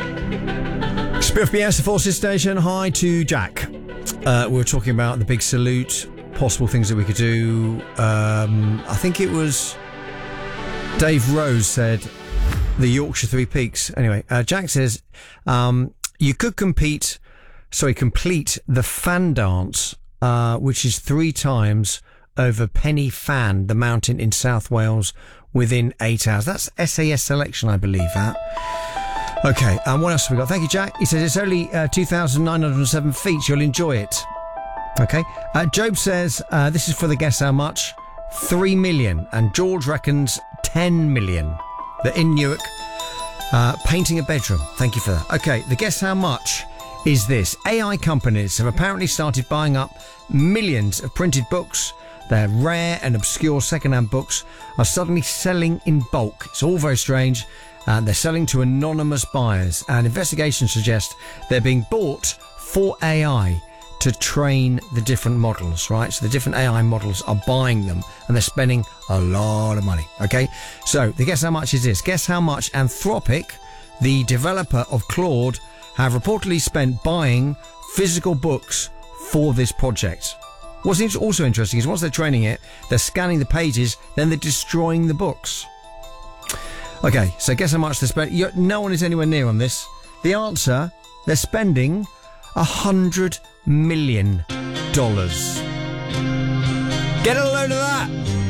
Spiff BS, the Forces Station. Hi to Jack. We were talking about the big salute, possible things that we could do. I think it was Dave Rose said the Yorkshire Three Peaks. Anyway, Jack says you could complete the fan dance, which is 3 times over Penny Fan, the mountain in South Wales, within 8 hours. That's SAS selection, I believe, that. Okay, what else have we got? Thank you, Jack. He says it's only 2,907 feet. You'll enjoy it. Okay. Job says this is for the guess how much? 3 million. And George reckons 10 million. They're in Newark, painting a bedroom. Thank you for that. Okay, the guess how much is this. AI companies have apparently started buying up millions of printed books. Their rare and obscure second-hand books are suddenly selling in bulk. It's all very strange. And they're selling to anonymous buyers. And investigations suggest they're being bought for AI to train the different models, right? So the different AI models are buying them and they're spending a lot of money, okay? So the guess how much is this. Guess how much Anthropic, the developer of Claude, have reportedly spent buying physical books for this project. What's also interesting is once they're training it, they're scanning the pages, then they're destroying the books. Okay, so guess how much they spent. No one is anywhere near on this. The answer, they're spending $100 million. Get a load of that.